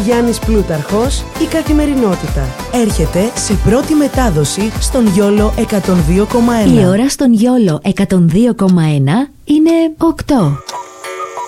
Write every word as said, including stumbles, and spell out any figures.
Γιάννης Πλούταρχος, η καθημερινότητα. Έρχεται σε πρώτη μετάδοση στον Γιόλο εκατόν δύο κόμμα ένα. Η ώρα στον Γιόλο εκατόν δύο κόμμα ένα είναι οκτώ.